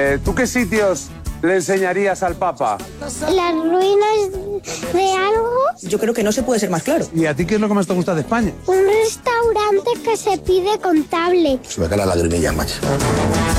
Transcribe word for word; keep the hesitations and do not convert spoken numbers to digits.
Eh, ¿Tú qué sitios le enseñarías al Papa? Las ruinas de algo. Yo creo que no se puede ser más claro. ¿Y a ti qué es lo que más te gusta de España? Un restaurante que se pide con tablet. Se me cae la lagrimilla, macho.